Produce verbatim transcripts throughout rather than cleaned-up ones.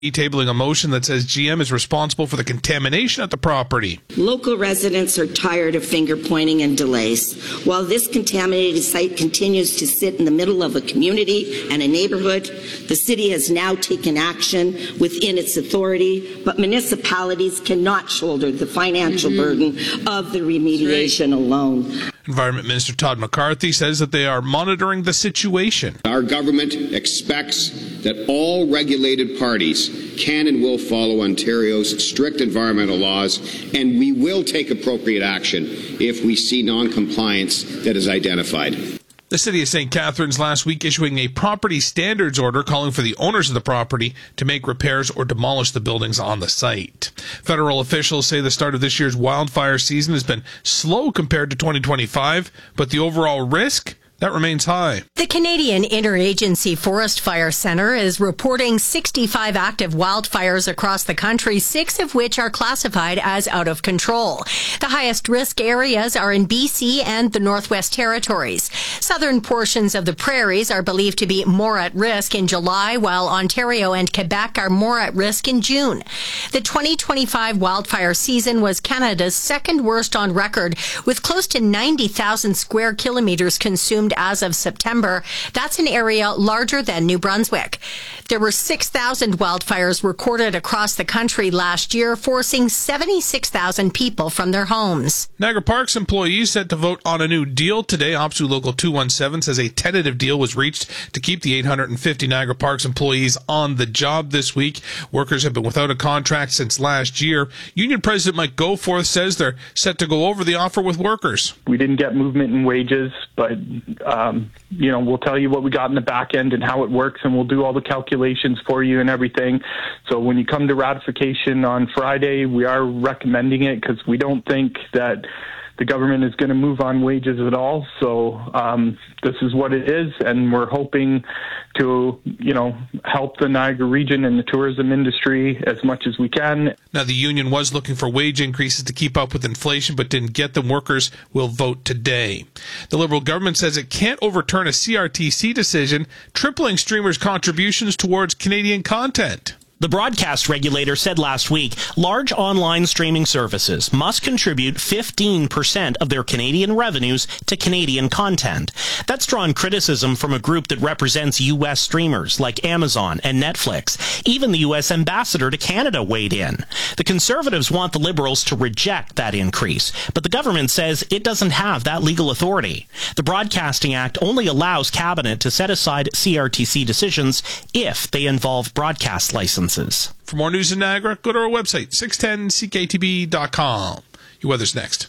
tabling a motion that says G M is responsible for the contamination at the property. Local residents are tired of finger pointing and delays. While this contaminated site continues to sit in the middle of a community and a neighborhood, the city has now taken action within its authority, but municipalities cannot shoulder the financial mm-hmm. burden of the remediation right. alone. Environment Minister Todd McCarthy says that they are monitoring the situation. Our government expects that all regulated parties can and will follow Ontario's strict environmental laws, and we will take appropriate action if we see non-compliance that is identified. The City of Saint Catharines last week issuing a property standards order calling for the owners of the property to make repairs or demolish the buildings on the site. Federal officials say the start of this year's wildfire season has been slow compared to twenty twenty-five, but the overall risk, that remains high. The Canadian Interagency Forest Fire Centre is reporting sixty-five active wildfires across the country, six of which are classified as out of control. The highest risk areas are in B C and the Northwest Territories. Southern portions of the prairies are believed to be more at risk in July, while Ontario and Quebec are more at risk in June. The twenty twenty-five wildfire season was Canada's second worst on record, with close to ninety thousand square kilometres consumed as of September. That's an area larger than New Brunswick. There were six thousand wildfires recorded across the country last year, forcing seventy-six thousand people from their homes. Niagara Parks employees set to vote on a new deal today. OPSEU Local two one seven says a tentative deal was reached to keep the eight hundred fifty Niagara Parks employees on the job this week. Workers have been without a contract since last year. Union President Mike Goforth says they're set to go over the offer with workers. We didn't get movement in wages, but Um, you know, we'll tell you what we got in the back end and how it works, and we'll do all the calculations for you and everything. So when you come to ratification on Friday, we are recommending it because we don't think that the government is going to move on wages at all. So um, this is what it is, and we're hoping to, you know, help the Niagara region and the tourism industry as much as we can. Now, the union was looking for wage increases to keep up with inflation, but didn't get them. Workers will vote today. The Liberal government says it can't overturn a C R T C decision, tripling streamers' contributions towards Canadian content. The broadcast regulator said last week large online streaming services must contribute fifteen percent of their Canadian revenues to Canadian content. That's drawn criticism from a group that represents U S streamers like Amazon and Netflix. Even the U S ambassador to Canada weighed in. The Conservatives want the Liberals to reject that increase, but the government says it doesn't have that legal authority. The Broadcasting Act only allows Cabinet to set aside C R T C decisions if they involve broadcast licenses. For more news in Niagara, go to our website, six ten C K T B dot com. Your weather's next.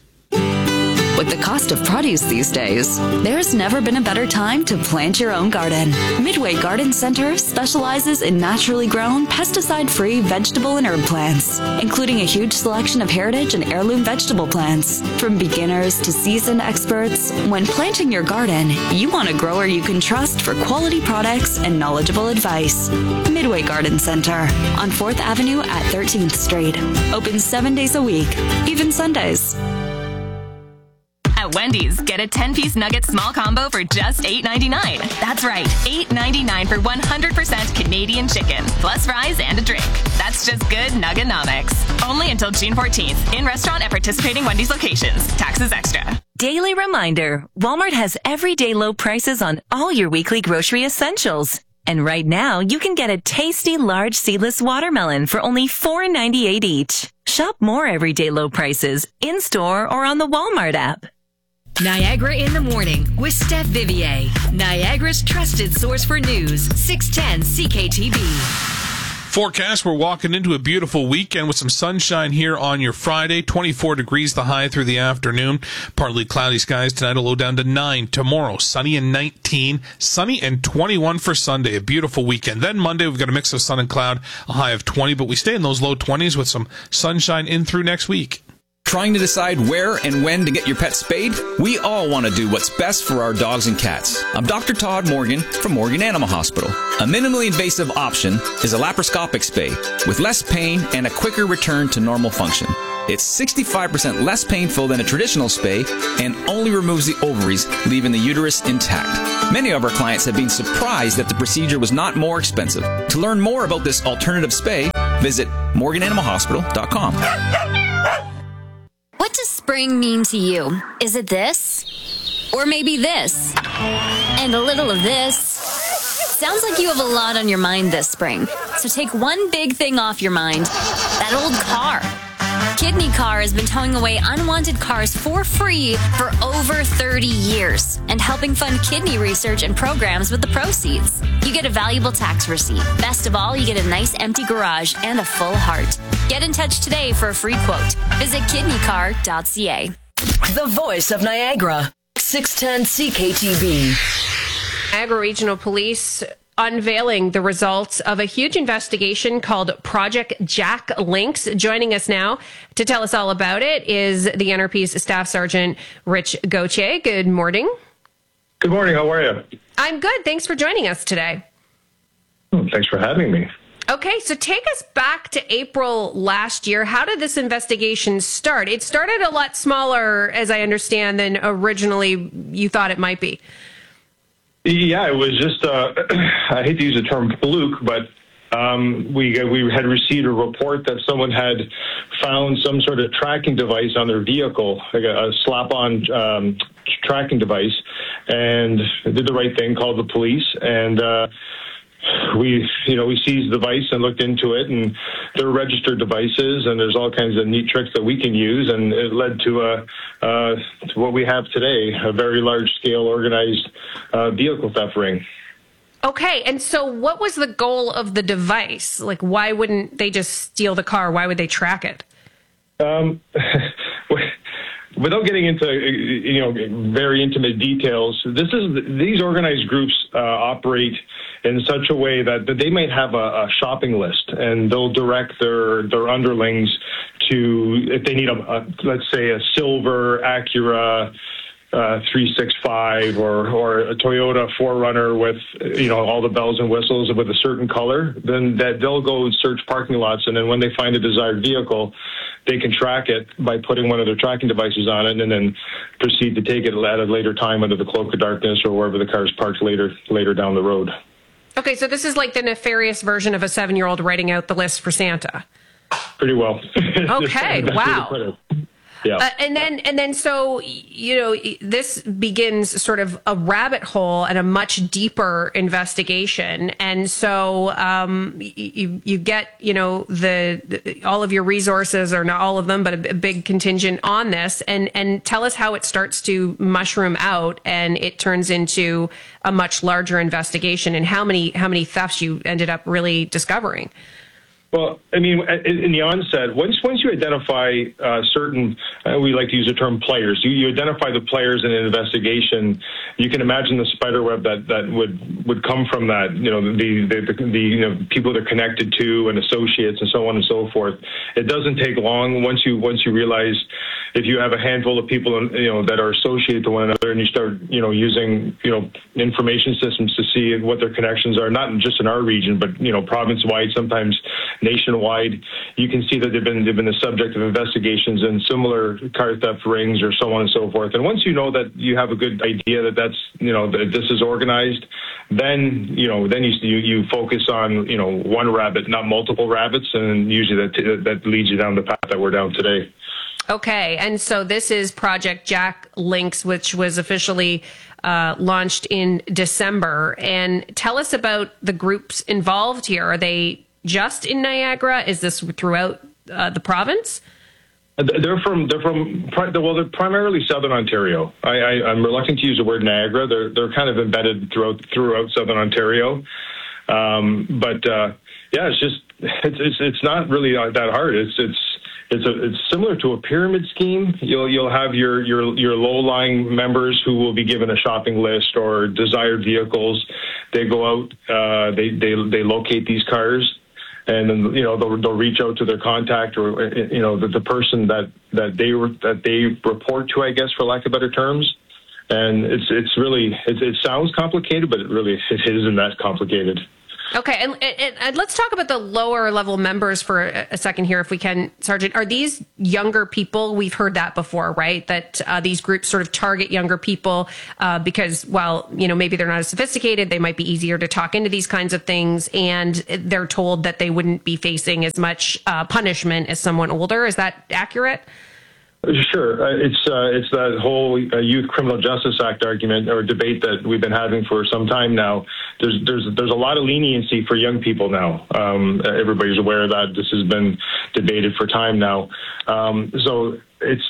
With the cost of produce these days, there's never been a better time to plant your own garden. Midway Garden Center specializes in naturally grown, pesticide-free vegetable and herb plants, including a huge selection of heritage and heirloom vegetable plants. From beginners to seasoned experts, when planting your garden, you want a grower you can trust for quality products and knowledgeable advice. Midway Garden Center on fourth Avenue at thirteenth Street. Open seven days a week, even Sundays. At Wendy's, get a ten-piece nugget small combo for just eight ninety-nine. That's right, eight ninety-nine for one hundred percent Canadian chicken, plus fries and a drink. That's just good Nuggonomics. Only until June fourteenth. In restaurant at participating Wendy's locations. Taxes extra. Daily reminder, Walmart has everyday low prices on all your weekly grocery essentials. And right now, you can get a tasty large seedless watermelon for only four ninety-eight each. Shop more everyday low prices in-store or on the Walmart app. Niagara in the Morning with Steph Vivier, Niagara's trusted source for news, six ten C K T B. Forecast, we're walking into a beautiful weekend with some sunshine here on your Friday. twenty-four degrees the high through the afternoon. Partly cloudy skies tonight, a low down to nine. Tomorrow, sunny and nineteen. Sunny and twenty-one for Sunday. A beautiful weekend. Then Monday, we've got a mix of sun and cloud, a high of twenty, but we stay in those low twenties with some sunshine in through next week. Trying to decide where and when to get your pet spayed? We all want to do what's best for our dogs and cats. I'm Doctor Todd Morgan from Morgan Animal Hospital. A minimally invasive option is a laparoscopic spay with less pain and a quicker return to normal function. It's sixty-five percent less painful than a traditional spay and only removes the ovaries, leaving the uterus intact. Many of our clients have been surprised that the procedure was not more expensive. To learn more about this alternative spay, visit Morgan Animal Hospital dot com. What does spring mean to you? Is it this? Or maybe this? And a little of this? Sounds like you have a lot on your mind this spring. So take one big thing off your mind. That old car. Kidney Car has been towing away unwanted cars for free for over thirty years and helping fund kidney research and programs with the proceeds. You get a valuable tax receipt. Best of all, you get a nice empty garage and a full heart. Get in touch today for a free quote. Visit kidney car dot c a. The voice of Niagara, six ten C K T B. Niagara Regional Police unveiling the results of a huge investigation called Project Jack Links. Joining us now to tell us all about it is the N R P's Staff Sergeant Rich Gauthier. Good morning. Good morning. How are you? I'm good. Thanks for joining us today. Oh, thanks for having me. Okay, so take us back to April last year. How did this investigation start? It started a lot smaller, as I understand, than originally you thought it might be. Yeah, it was just, uh, I hate to use the term fluke, but um, we we had received a report that someone had found some sort of tracking device on their vehicle, like a, a slap-on um, tracking device, and did the right thing, called the police, and uh, we, you know, we seized the device and looked into it, and they're registered devices, and there's all kinds of neat tricks that we can use, and it led to a uh, to what we have today, a very large-scale organized uh, vehicle theft ring. Okay, and so what was the goal of the device? Like, why wouldn't they just steal the car? Why would they track it? Um, without getting into, you know, very intimate details, this is these organized groups uh, operate in such a way that, that they might have a, a shopping list, and they'll direct their their underlings to, if they need a, a let's say a silver Acura uh, three sixty-five or or a Toyota four runner with, you know, all the bells and whistles with a certain color, then that they'll go search parking lots, and then when they find a desired vehicle, they can track it by putting one of their tracking devices on it, and then proceed to take it at a later time under the cloak of darkness or wherever the car is parked later later down the road. Okay, so this is like the nefarious version of a seven-year-old writing out the list for Santa. Pretty well. Okay, wow. Yeah. Uh, and then, and then, so, you know, this begins sort of a rabbit hole and a much deeper investigation. And so, um, you, you get, you know, the, the, all of your resources, or not all of them, but a, a big contingent on this, and, and tell us how it starts to mushroom out and it turns into a much larger investigation, and how many, how many thefts you ended up really discovering. Well, I mean, in the onset, once once you identify uh, certain, uh, we like to use the term players, you, you identify the players in an investigation, you can imagine the spider web that, that would, would come from that, you know, the, the, the, the you know, people they're connected to and associates and so on and so forth. It doesn't take long once you once you realize, if you have a handful of people, you know, that are associated to one another, and you start, you know, using, you know, information systems to see what their connections are, not just in our region, but, you know, province-wide, sometimes nationwide, you can see that they've been they've been the subject of investigations in similar car theft rings or so on and so forth. And once you know that you have a good idea that that's, you know, that this is organized, then, you know, then you you, you focus on, you know, one rabbit, not multiple rabbits, and usually that that leads you down the path that we're down today. Okay, and so this is Project Jack Links, which was officially uh, launched in December. And tell us about the groups involved here. Are they just in Niagara? Is this throughout uh, the province? They're from they're from well, they're primarily Southern Ontario. I, I, I'm reluctant to use the word Niagara. They're they're kind of embedded throughout throughout Southern Ontario. Um, but uh, yeah, it's just it's, it's it's not really that hard. It's it's It's, a, it's similar to a pyramid scheme. You'll you'll have your your your low-lying members who will be given a shopping list or desired vehicles. They go out, uh, they they they locate these cars, and then, you know, they'll they'll reach out to their contact, or, you know, the, the person that that they that they report to, I guess, for lack of better terms. And it's it's really it, it sounds complicated, but it really it isn't that complicated. Okay, and, and, and let's talk about the lower level members for a, a second here, if we can, Sergeant. Are these younger people? We've heard that before, right? That uh, these groups sort of target younger people uh, because, well, you know, maybe they're not as sophisticated. They might be easier to talk into these kinds of things, and they're told that they wouldn't be facing as much uh, punishment as someone older. Is that accurate? Sure. Uh, it's uh, it's that whole uh, Youth Criminal Justice Act argument or debate that we've been having for some time now. There's there's there's a lot of leniency for young people now. Um, everybody's aware of that. This has been debated for time now. Um, so it's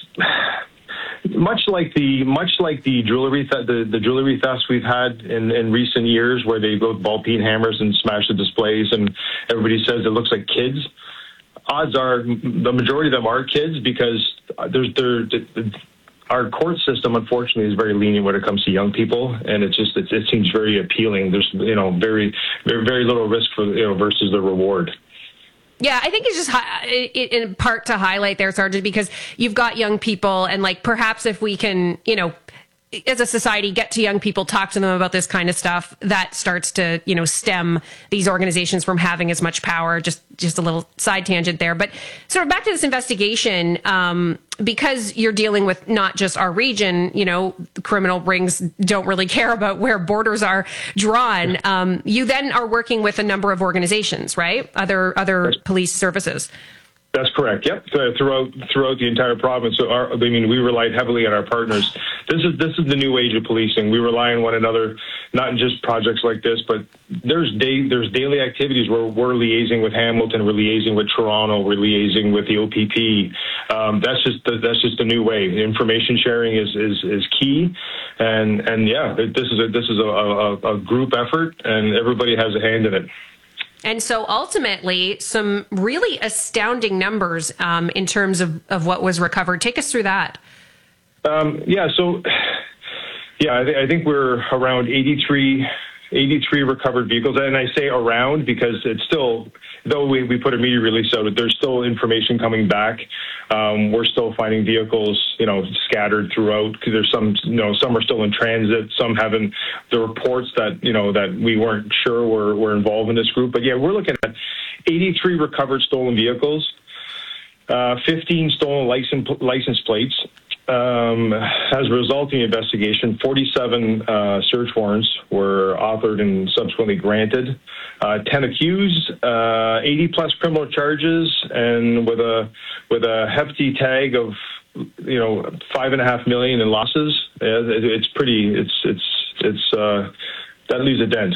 much like the much like the jewelry th- the, the jewelry thefts we've had in, in recent years, where they go with ball peen hammers and smash the displays, and everybody says it looks like kids. Odds are the majority of them are kids, because there's there our court system, unfortunately, is very lenient when it comes to young people, and it just it, it seems very appealing. There's you know very very very little risk for you know versus the reward. Yeah, I think it's just hi- in part to highlight there, Sergeant, because you've got young people, and like perhaps if we can, you know, as a society, get to young people, talk to them about this kind of stuff, that starts to, you know, stem these organizations from having as much power. Just just a little side tangent there. But sort of back to this investigation, um, because you're dealing with not just our region, you know, criminal rings don't really care about where borders are drawn. Um, you then are working with a number of organizations, right? Other other police services. That's correct. Yep. So throughout throughout the entire province. So our, I mean, we relied heavily on our partners. This is this is the new age of policing. We rely on one another, not in just projects like this, but there's day there's daily activities where we're liaising with Hamilton, we're liaising with Toronto, we're liaising with the O P P. Um, that's just the, that's just the new way. Information sharing is is, is key, and and yeah, this is a this is a, a, a group effort, and everybody has a hand in it. And so ultimately, some really astounding numbers um, in terms of, of what was recovered. Take us through that. Um, yeah, so, yeah, I, th- I think we're around eighty-three, eighty-three recovered vehicles. And I say around because it's still, though we, we put a media release out, there's still information coming back. Um, we're still finding vehicles, you know, scattered throughout, because there's some, you know, some are still in transit, some haven't. The reports that, you know, that we weren't sure were, were involved in this group. But yeah, we're looking at eighty-three recovered stolen vehicles, uh, fifteen stolen license, license plates. Um, as a result of the investigation, forty-seven uh, search warrants were authored and subsequently granted. Uh, ten accused, uh, eighty plus criminal charges, and with a with a hefty tag of you know five and a half million in losses. It, it's pretty. It's it's it's uh, that leaves a dent.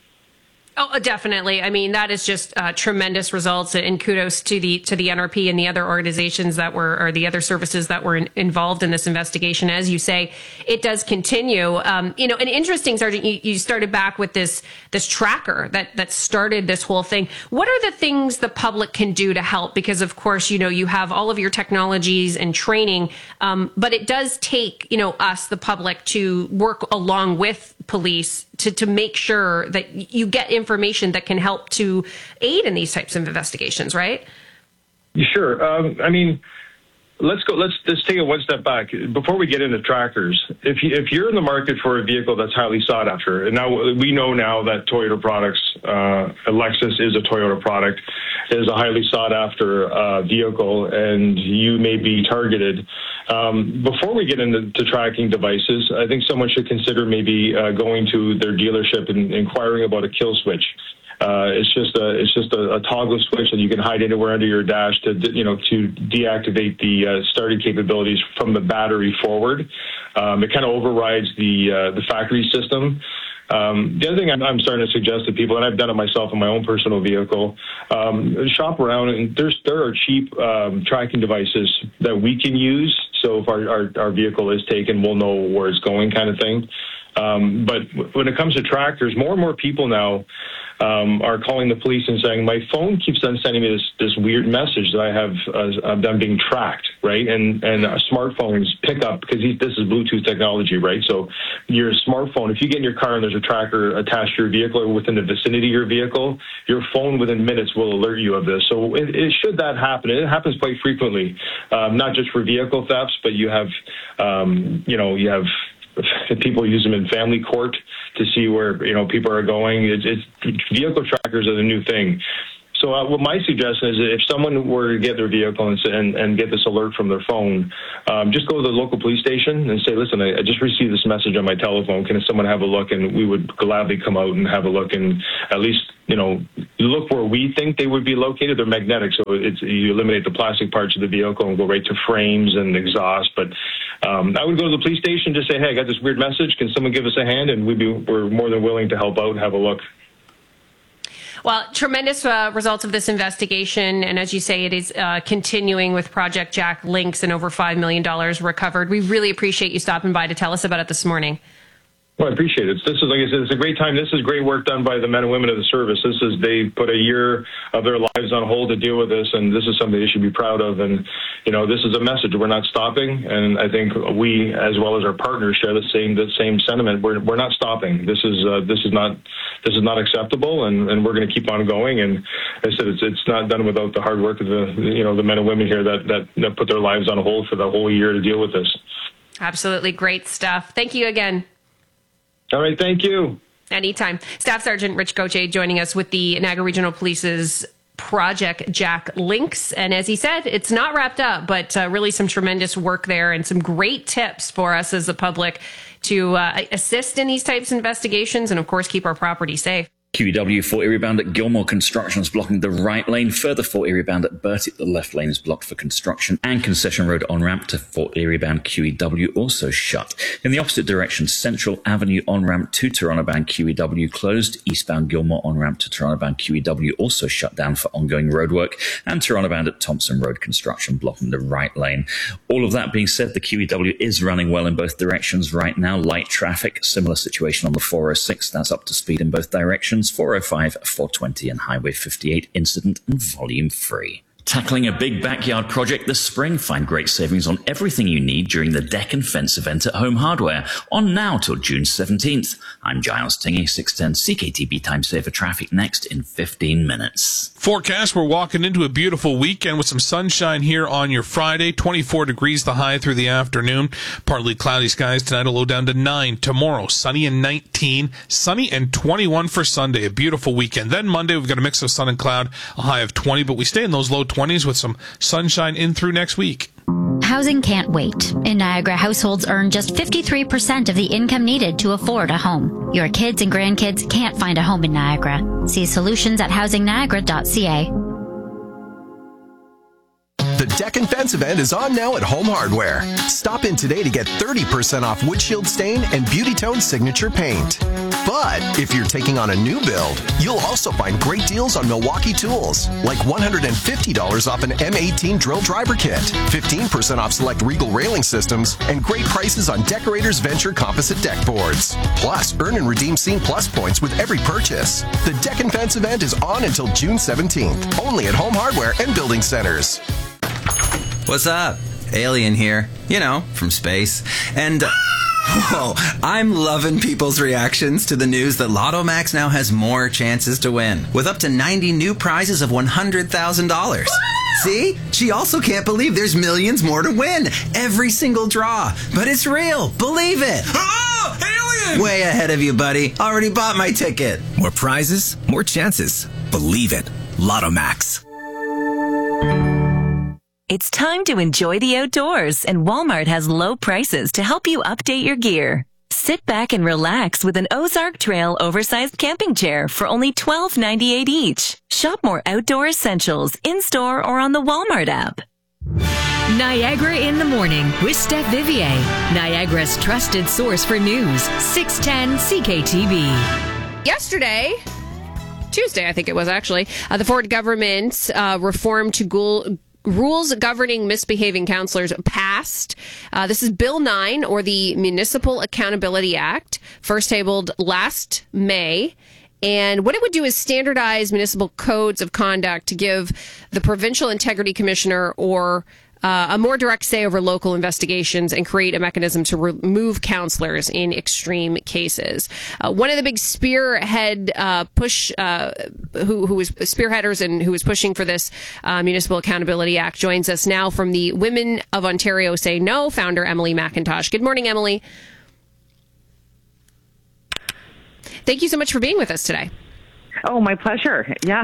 Oh, definitely. I mean, that is just uh, tremendous results, and kudos to the to the N R P and the other organizations that were, or the other services that were in, involved in this investigation. As you say, it does continue. Um, you know, and interesting, Sergeant, you, you started back with this this tracker that that started this whole thing. What are the things the public can do to help? Because of course, you know, you have all of your technologies and training, um, but it does take you know us, the public, to work along with police to to make sure that you get information that can help to aid in these types of investigations, right? Sure. Um, I mean, let's go. Let's let's take it one step back before we get into trackers. If you, if you're in the market for a vehicle that's highly sought after, and now we know now that Toyota products, uh, Lexus is a Toyota product, is a highly sought after uh, vehicle, and you may be targeted. Um, before we get into to tracking devices, I think someone should consider maybe uh, going to their dealership and inquiring about a kill switch. Uh, it's just a it's just a, a toggle switch that you can hide anywhere under your dash to you know to deactivate the uh, starting capabilities from the battery forward. Um, it kind of overrides the uh, the factory system. Um, the other thing I'm, I'm starting to suggest to people, and I've done it myself in my own personal vehicle, um, shop around, and there's there are cheap um, tracking devices that we can use. So if our, our, our vehicle is taken, we'll know where it's going, kind of thing. Um, but when it comes to trackers, more and more people now um, are calling the police and saying, my phone keeps on sending me this, this weird message that I have uh, of them being tracked, right? And and uh, smartphones pick up, because this is Bluetooth technology, right? So your smartphone, if you get in your car and there's a tracker attached to your vehicle or within the vicinity of your vehicle, your phone within minutes will alert you of this. So it, it, should that happen, it happens quite frequently, um, not just for vehicle thefts, but you have, um, you know, you have people use them in family court to see where, you know, people are going. It's, it's vehicle trackers are the new thing. So uh, what my suggestion is that if someone were to get their vehicle and, and, and get this alert from their phone, um, just go to the local police station and say, listen, I, I just received this message on my telephone. Can someone have a look? And we would gladly come out and have a look and at least, you know, look where we think they would be located. They're magnetic, so it's, you eliminate the plastic parts of the vehicle and go right to frames and exhaust. But um, I would go to the police station, just say, hey, I got this weird message. Can someone give us a hand? And we'd be, we're more than willing to help out and have a look. Well, tremendous uh, results of this investigation. And as you say, it is uh, continuing with Project Jack Links and over five million dollars recovered. We really appreciate you stopping by to tell us about it this morning. Well, I appreciate it. This is, like I said, it's a great time. This is great work done by the men and women of the service. This is, they put a year of their lives on hold to deal with this, and this is something they should be proud of. And, you know, this is a message. We're not stopping. And I think we, as well as our partners, share the same, the same sentiment. We're, we're not stopping. This is, uh, this is not, this is not acceptable. And, and we're going to keep on going. And as I said, it's, it's not done without the hard work of the, you know, the men and women here that, that, that put their lives on hold for the whole year to deal with this. Absolutely great stuff. Thank you again. All right, thank you. Anytime. Staff Sergeant Rich Gauthier joining us with the Niagara Regional Police's Project Jack Links. And as he said, it's not wrapped up, but uh, really some tremendous work there and some great tips for us as the public to uh, assist in these types of investigations and, of course, keep our property safe. Q E W four area bound at Gilmore Construction is blocking the right lane. Further four area bound at Bertie, the left lane is blocked for construction. And Concession Road on-ramp to four area bound Q E W also shut. In the opposite direction, Central Avenue on-ramp to Toronto bound Q E W closed. Eastbound Gilmore on-ramp to Toronto bound Q E W also shut down for ongoing roadwork. And Toronto bound at Thompson Road construction blocking the right lane. All of that being said, the Q E W is running well in both directions right now. Light traffic, similar situation on the four oh six. That's up to speed in both directions. four oh five, four twenty and Highway fifty-eight, incident and volume free. Tackling a big backyard project this spring? Find great savings on everything you need during the Deck and Fence event at Home Hardware, on now till June seventeenth. I'm Giles Tingy, six ten C K T B Time Saver Traffic next in fifteen minutes. Forecast, we're walking into a beautiful weekend with some sunshine here on your Friday. twenty-four degrees the high through the afternoon. Partly cloudy skies tonight, a low down to nine. Tomorrow, sunny and nineteen. Sunny and twenty-one for Sunday. A beautiful weekend. Then Monday, we've got a mix of sun and cloud, a high of twenty, but we stay in those low twenties with some sunshine in through next week. Housing can't wait. In Niagara, households earn just fifty-three percent of the income needed to afford a home. Your kids and grandkids can't find a home in Niagara. See solutions at housing niagara dot c a. The Deck and Fence event is on now at Home Hardware. Stop in today to get thirty percent off Windshield Stain and Beauty Tone Signature Paint. But if you're taking on a new build, you'll also find great deals on Milwaukee tools, like one hundred fifty dollars off an M eighteen drill driver kit, fifteen percent off select Regal railing systems, and great prices on Decorators Venture composite deck boards. Plus, earn and redeem Scene Plus points with every purchase. The Deck and Fence event is on until June seventeenth, only at Home Hardware and Building Centers. What's up? Alien here. You know, from space. And, uh, whoa, I'm loving people's reactions to the news that Lotto Max now has more chances to win, with up to ninety new prizes of one hundred thousand dollars. See? She also can't believe there's millions more to win. Every single draw. But it's real. Believe it. Oh, alien! Way ahead of you, buddy. Already bought my ticket. More prizes, more chances. Believe it. Lotto Max. It's time to enjoy the outdoors, and Walmart has low prices to help you update your gear. Sit back and relax with an Ozark Trail oversized camping chair for only twelve ninety-eight each. Shop more outdoor essentials in-store or on the Walmart app. Niagara in the Morning with Steph Vivier, Niagara's trusted source for news, six ten C K T B. Yesterday, Tuesday, I think it was actually, uh, the Ford government uh, reform to Gould rules governing misbehaving counselors passed. Uh, this is Bill nine, or the Municipal Accountability Act, first tabled last May. And what it would do is standardize municipal codes of conduct to give the Provincial Integrity Commissioner or uh, a more direct say over local investigations and create a mechanism to remove counselors in extreme cases. Uh, one of the big spearhead uh, push, uh, who, who was spearheaders and who was pushing for this uh, Municipal Accountability Act joins us now from the Women of Ontario Say No, founder Emily McIntosh. Good morning, Emily. Thank you so much for being with us today. Oh, my pleasure. Yeah.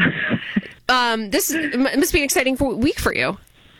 Um, this is, must be an exciting week for you.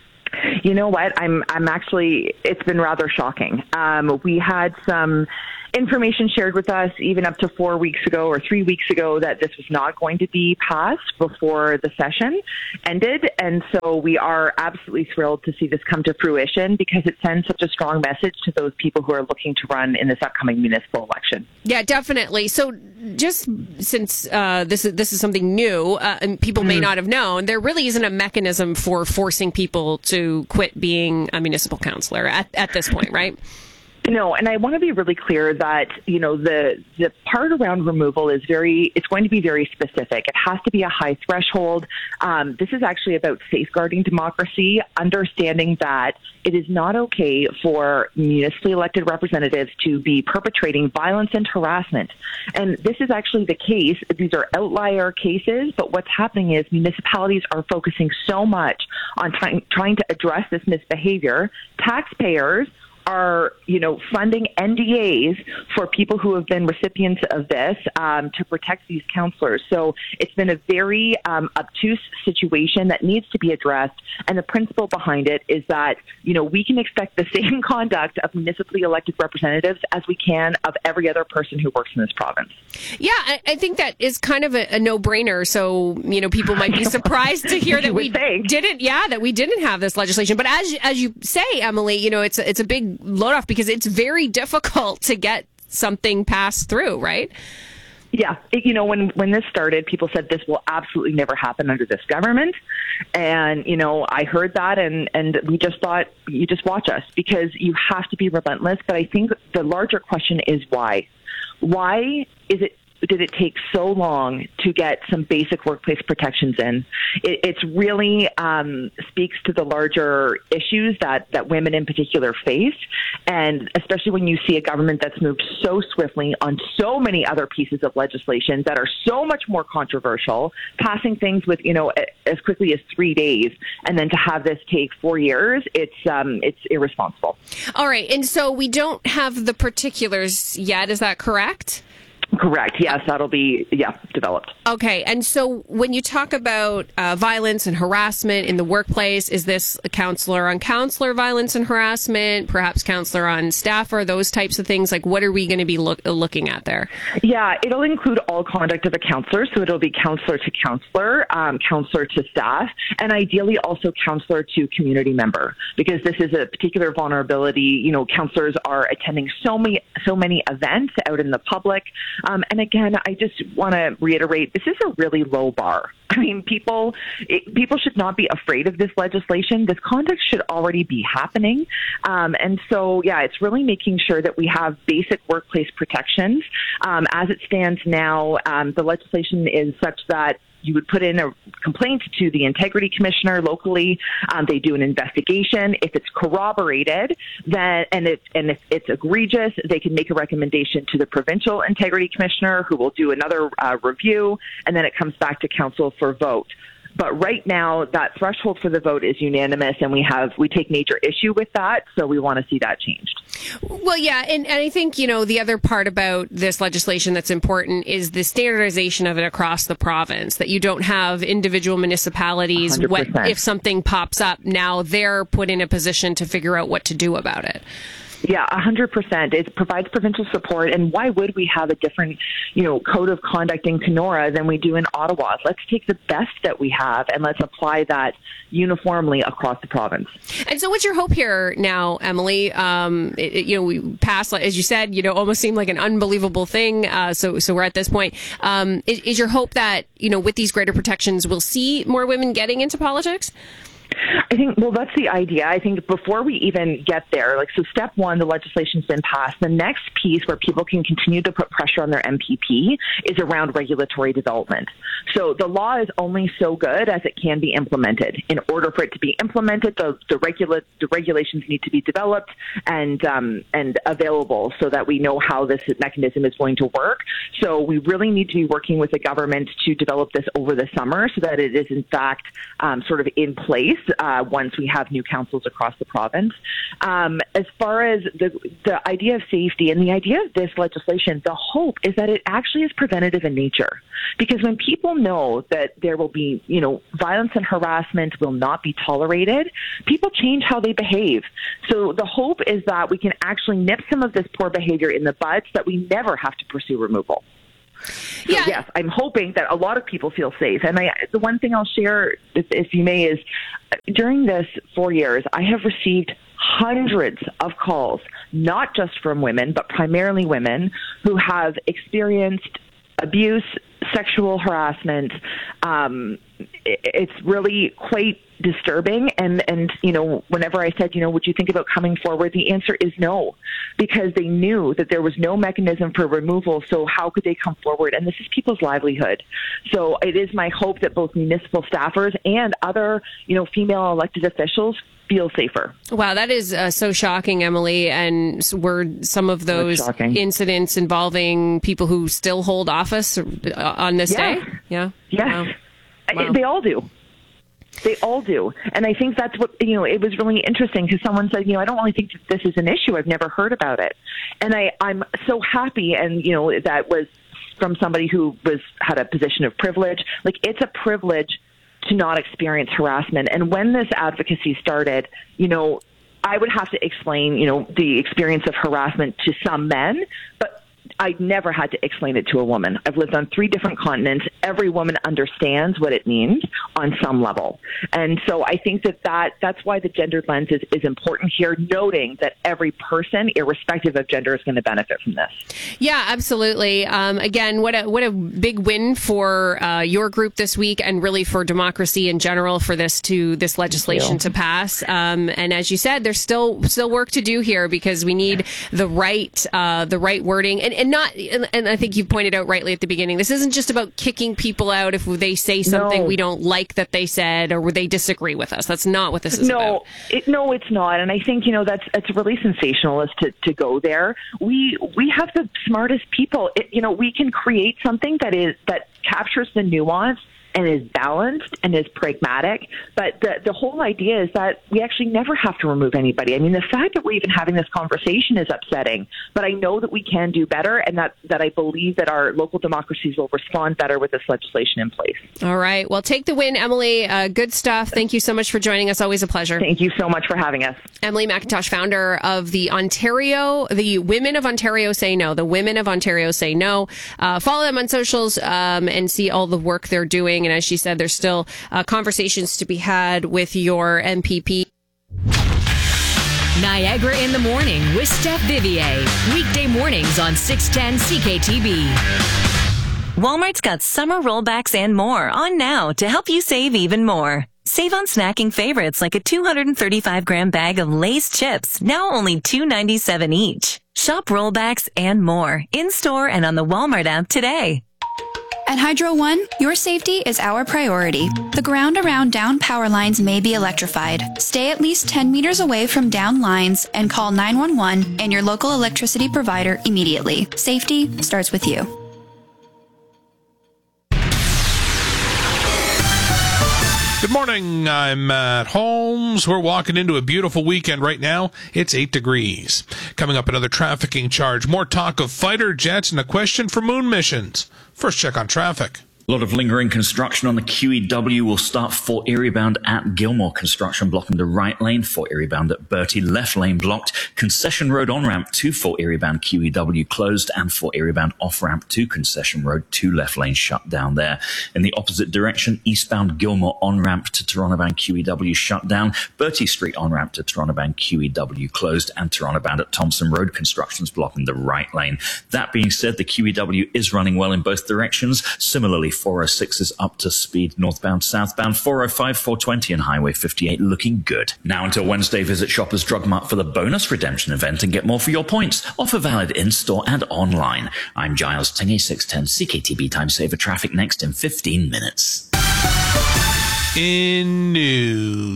You know what? I'm I'm actually, it's been rather shocking. Um, we had some information shared with us even up to four weeks ago or three weeks ago that this was not going to be passed before the session ended. And so we are absolutely thrilled to see this come to fruition because it sends such a strong message to those people who are looking to run in this upcoming municipal election. Yeah, definitely. So just since uh, this is this is something new uh, and people may mm. not have known, there really isn't a mechanism for forcing people to quit being a municipal councillor at, at this point, right? No, and I want to be really clear that, you know, the the part around removal is very, it's going to be very specific. It has to be a high threshold. Um, this is actually about safeguarding democracy, understanding that it is not okay for municipally elected representatives to be perpetrating violence and harassment. And this is actually the case. These are outlier cases, but what's happening is municipalities are focusing so much on trying, trying to address this misbehavior. Taxpayers are, you know, funding N D As for people who have been recipients of this um, to protect these counselors. So it's been a very um, obtuse situation that needs to be addressed. And the principle behind it is that, you know, we can expect the same conduct of municipally elected representatives as we can of every other person who works in this province. Yeah, I, I think that is kind of a, a no-brainer. So, you know, people might be surprised to hear that we think. didn't, yeah, that we didn't have this legislation. But as as you say, Emily, you know, it's a, it's a big load off because it's very difficult to get something passed through, right? Yeah. It, you know, when, when this started, people said this will absolutely never happen under this government. And, you know, I heard that and, and we just thought, you just watch us because you have to be relentless. But I think the larger question is why? Why is it did it take so long to get some basic workplace protections in? It it's really um, speaks to the larger issues that, that women in particular face. And especially when you see a government that's moved so swiftly on so many other pieces of legislation that are so much more controversial, passing things with, you know, as quickly as three days, and then to have this take four years, it's um, it's irresponsible. All right. And so we don't have the particulars yet. Is that correct? Correct. Yes, that'll be, yeah, developed. Okay. And so when you talk about uh, violence and harassment in the workplace, is this a counselor on counselor violence and harassment, perhaps counselor on staffer, those types of things? Like, what are we going to be look, looking at there? Yeah, it'll include all conduct of a counselor. So it'll be counselor to counselor, um, counselor to staff, and ideally also counselor to community member, because this is a particular vulnerability. You know, counselors are attending so many, so many events out in the public. Um, and again, I just want to reiterate, this is a really low bar. I mean, people it, people should not be afraid of this legislation. This conduct should already be happening. Um, and so, yeah, it's really making sure that we have basic workplace protections. Um, as it stands now, um, the legislation is such that you would put in a complaint to the integrity commissioner locally. Um, they do an investigation. If it's corroborated, then and if and if it's egregious, they can make a recommendation to the provincial integrity commissioner, who will do another uh, review, and then it comes back to council for vote. But right now, that threshold for the vote is unanimous, and we have we take major issue with that, so we want to see that changed. Well, yeah, and, and I think, you know, the other part about this legislation that's important is the standardization of it across the province, that you don't have individual municipalities, what, if something pops up, now they're put in a position to figure out what to do about it. Yeah, one hundred percent. It provides provincial support. And why would we have a different, you know, code of conduct in Kenora than we do in Ottawa? Let's take the best that we have and let's apply that uniformly across the province. And so what's your hope here now, Emily? Um, it, it, you know, we passed, as you said, you know, almost seemed like an unbelievable thing. Uh, so, so we're at this point. Um, is, is your hope that, you know, with these greater protections, we'll see more women getting into politics? I think, well, that's the idea. I think before we even get there, like, so step one, the legislation's been passed. The next piece where people can continue to put pressure on their M P P is around regulatory development. So the law is only so good as it can be implemented. In order for it to be implemented, the, the, regula- the regulations need to be developed and, um, and available so that we know how this mechanism is going to work. So we really need to be working with the government to develop this over the summer so that it is, in fact, um, sort of in place Uh, uh, once we have new councils across the province. Um, as far as the the idea of safety and the idea of this legislation, the hope is that it actually is preventative in nature. Because when people know that there will be, you know, violence and harassment will not be tolerated, people change how they behave. So the hope is that we can actually nip some of this poor behavior in the bud so that we never have to pursue removal. So, yeah. Yes, I'm hoping that a lot of people feel safe. And I, the one thing I'll share, if, if you may, is during this four years, I have received hundreds of calls, not just from women, but primarily women who have experienced abuse, sexual harassment. Um, it, it's really quite disturbing. And, and, you know, whenever I said, you know, would you think about coming forward? The answer is no, because they knew that there was no mechanism for removal. So how could they come forward? And this is people's livelihood. So it is my hope that both municipal staffers and other, you know, female elected officials feel safer. Wow, that is uh, so shocking, Emily. And were some of those incidents involving people who still hold office on this yes. day? Yeah. Yes. Wow. Wow. They all do. They all do. And I think that's what, you know, it was really interesting because someone said, you know, I don't really think that this is an issue. I've never heard about it. And I, I'm so happy. And, you know, that was from somebody who was had a position of privilege. Like, it's a privilege to not experience harassment. And when this advocacy started, you know, I would have to explain, you know, the experience of harassment to some men, but I never had to explain it to a woman. I've lived on three different continents. Every woman understands what it means on some level. And so I think that, that that's why the gendered lens is, is important here, noting that every person, irrespective of gender, is going to benefit from this. Yeah, absolutely. Um, again, what a, what a big win for uh, your group this week, and really for democracy in general, for this to this legislation to pass. Um, and as you said, there's still still work to do here, because we need the right uh, the right wording. And, and not, and I think you pointed out rightly at the beginning, this isn't just about kicking people out if they say something no. we don't like that they said, or they disagree with us. That's not what this is no, about. It, no, it's not. And I think, you know, that's it's really sensationalist to, to go there. We we have the smartest people. It, you know, we can create something that is that captures the nuance and is balanced and is pragmatic. But the, the whole idea is that we actually never have to remove anybody. I mean, the fact that we're even having this conversation is upsetting, but I know that we can do better, and that, that I believe that our local democracies will respond better with this legislation in place. All right. Well, take the win, Emily. Uh, good stuff. Thank you so much for joining us. Always a pleasure. Thank you so much for having us. Emily McIntosh, founder of the Ontario, the Women of Ontario Say No. The Women of Ontario Say No. Uh, follow them on socials um, and see all the work they're doing. And as she said, there's still uh, conversations to be had with your M P P. Niagara in the Morning with Steph Vivier. Weekday mornings on six ten C K T B. Walmart's got summer rollbacks and more on now to help you save even more. Save on snacking favorites like a two hundred thirty-five gram bag of Lay's chips, now only two ninety-seven each. Shop rollbacks and more in-store and on the Walmart app today. At Hydro One, your safety is our priority. The ground around down power lines may be electrified. Stay at least ten meters away from down lines and call nine one one and your local electricity provider immediately. Safety starts with you. Good morning, I'm Matt Holmes. We're walking into a beautiful weekend right now. It's eight degrees. Coming up, another trafficking charge, more talk of fighter jets, and a question for moon missions. First check on traffic. A lot of lingering construction on the Q E W will start Fort Erie bound at Gilmore. Construction blocking the right lane. Fort Erie bound at Bertie. Left lane blocked. Concession Road on-ramp to Fort Erie bound Q E W closed, and Fort Erie bound off-ramp to Concession Road. Two left lanes shut down there. In the opposite direction, eastbound Gilmore on-ramp to Toronto bound Q E W shut down. Bertie Street on-ramp to Toronto bound Q E W closed, and Toronto bound at Thompson Road. Construction's blocking the right lane. That being said, the Q E W is running well in both directions. Similarly, four oh six is up to speed northbound, southbound, four oh five, four twenty and Highway fifty-eight looking good. Now until Wednesday, visit Shoppers Drug Mart for the bonus redemption event and get more for your points. Offer valid in-store and online. I'm Giles Tingy, six ten C K T B Time Saver traffic next in fifteen minutes. In news.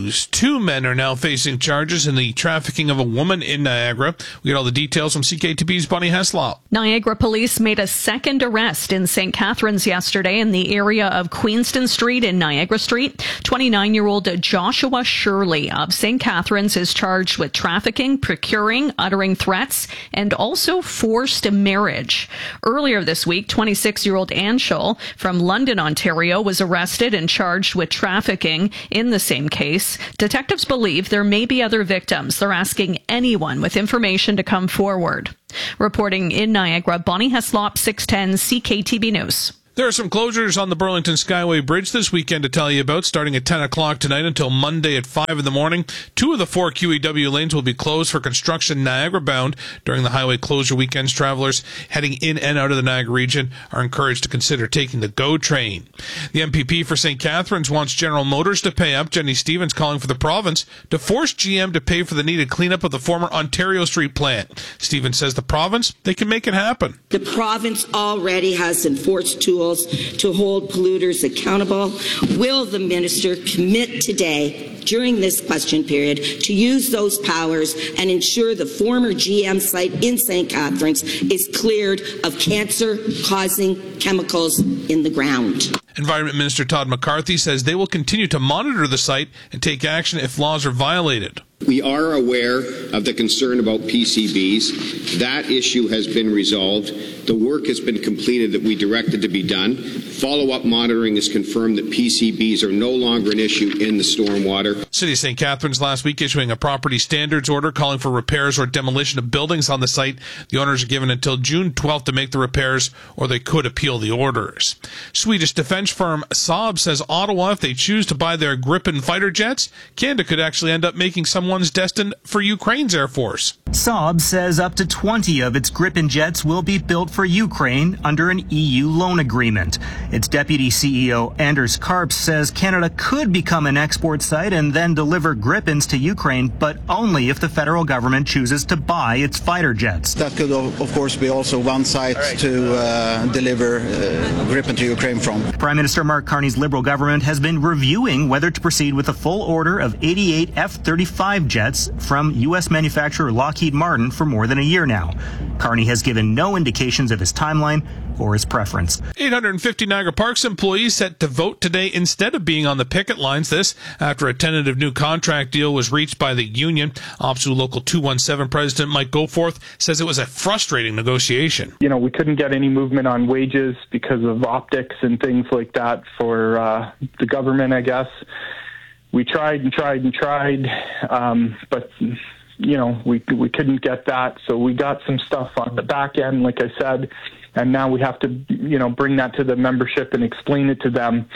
news. Two men are now facing charges in the trafficking of a woman in Niagara. We get all the details from C K T B's Bonnie Heslop. Niagara police made a second arrest in Saint Catharines yesterday in the area of Queenston Street and Niagara Street. twenty-nine-year-old Joshua Shirley of Saint Catharines is charged with trafficking, procuring, uttering threats, and also forced marriage. Earlier this week, twenty-six-year-old Anshul from London, Ontario, was arrested and charged with trafficking in the same case. Detectives believe there may be other victims. They're asking anyone with information to come forward. Reporting in Niagara, Bonnie Heslop, six ten C K T B News. There are some closures on the Burlington Skyway Bridge this weekend to tell you about, starting at ten o'clock tonight until Monday at five in the morning. Two of the four Q E W lanes will be closed for construction Niagara bound during the highway closure weekends. Travelers heading in and out of the Niagara region are encouraged to consider taking the GO train. The M P P for Saint Catharines wants General Motors to pay up. Jenny Stevens calling for the province to force G M to pay for the needed cleanup of the former Ontario Street plant. Stevens says the province, they can make it happen. The province already has enforced tools to hold polluters accountable. Will the minister commit today, during this question period, to use those powers and ensure the former G M site in Saint Catharines is cleared of cancer-causing chemicals in the ground? Environment Minister Todd McCarthy says they will continue to monitor the site and take action if laws are violated. We are aware of the concern about P C Bs. That issue has been resolved. The work has been completed that we directed to be done. Follow-up monitoring has confirmed that P C Bs are no longer an issue in the stormwater. City of Saint Catharines last week issuing a property standards order calling for repairs or demolition of buildings on the site. The owners are given until June twelfth to make the repairs, or they could appeal the orders. Swedish defense firm Saab says Ottawa, if they choose to buy their Gripen fighter jets, Canada could actually end up making some ones destined for Ukraine's Air Force. Saab says up to twenty of its Gripen jets will be built for Ukraine under an E U loan agreement. Its deputy C E O Anders Karps says Canada could become an export site and then deliver Gripens to Ukraine, but only if the federal government chooses to buy its fighter jets. That could, of course, be also one site right. to uh, deliver uh, Gripen to Ukraine from. Prime Minister Mark Carney's Liberal government has been reviewing whether to proceed with a full order of eighty-eight F thirty-five jets from U S manufacturer Lockheed Martin for more than a year now. Carney has given no indications of his timeline or his preference. eight hundred fifty Niagara Parks employees set to vote today instead of being on the picket lines. This after a tentative new contract deal was reached by the union. OPSU Local two one seven President Mike Goforth says it was a frustrating negotiation. You know, we couldn't get any movement on wages because of optics and things like that for uh, the government, I guess. We tried and tried and tried, um, but you know, we we couldn't get that. So we got some stuff on the back end, like I said, and now we have to, you know, bring that to the membership and explain it to them.